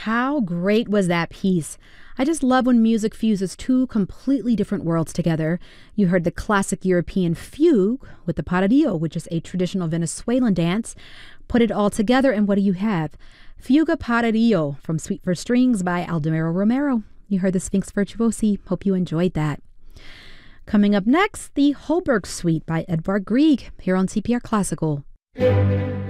How great was that piece? I just love when music fuses two completely different worlds together. You heard the classic European fugue with the paradillo, which is a traditional Venezuelan dance. Put it all together, and what do you have? Fuga Paradillo from Suite for Strings by Aldemiro Romero. You heard the Sphinx Virtuosi. Hope you enjoyed that. Coming up next, the Holberg Suite by Edvard Grieg here on CPR Classical.